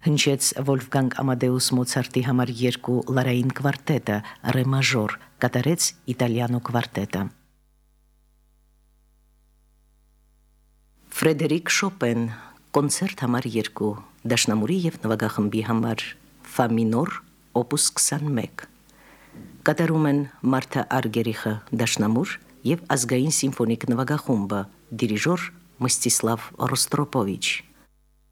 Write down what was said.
հնչեց Վոլֆգանգ Ամադեուս Մոցարտի համար 2 լարային կվարտետը ռե մաժոր, կատարեց Իտալիանո կվարտետը։ Ֆրեդերիկ Շոպեն կոնցերտ համար 2, դաշնամուրի եւ նվագախմբի համար ֆա մինոր օպուս 21, կատարում են Մարթա Արգերիխը դաշնամուր եւ ազգային սիմֆոնիկ նվագախումբը, դիրիժոր Մստիսլավ Ռոստրոպովիչ։